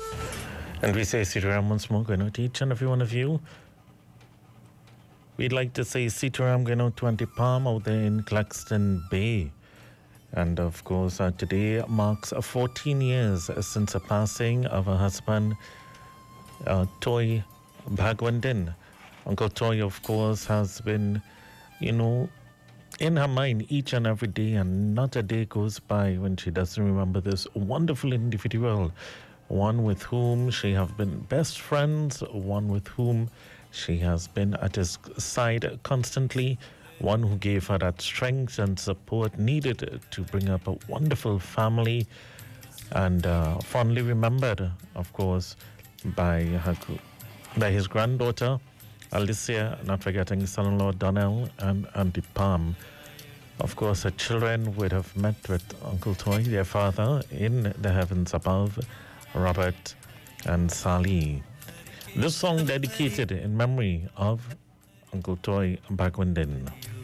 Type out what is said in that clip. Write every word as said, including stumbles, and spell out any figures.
And we say Sitaram once more, going out to each and every one of you. We'd like to say Sitaram going out to Auntie Palm out there in Claxton Bay. And of course, uh, today marks uh, fourteen years since the passing of her husband, uh, Toy Bhagwandin. Uncle Toy, of course, has been, you know, in her mind each and every day, and not a day goes by when she doesn't remember this wonderful individual, one with whom she have been best friends, one with whom she has been at his side constantly, one who gave her that strength and support needed to bring up a wonderful family, and uh, fondly remembered, of course, by her, by his granddaughter Alicia, not forgetting son-in-law Donnell and Auntie Palm. Of course, her children would have met with Uncle Toy, their father, in the heavens above, Robert and Sally. This song dedicated in memory of Uncle Toy Bhagwandin.